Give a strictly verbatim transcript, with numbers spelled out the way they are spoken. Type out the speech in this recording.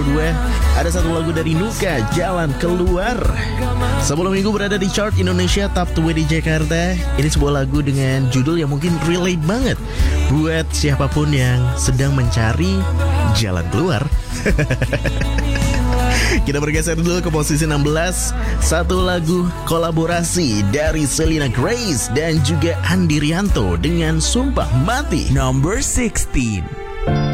nomor dua ada satu lagu dari Nuka, Jalan Keluar. Sebelum minggu berada di chart Indonesia Top dua di Jakarta. Ini sebuah lagu dengan judul yang mungkin relate banget buat siapapun yang sedang mencari jalan keluar. Kita bergeser dulu ke posisi enam belas. Satu lagu kolaborasi dari Selena Grace dan juga Andi Rianto dengan Sumpah Mati. Number sixteen.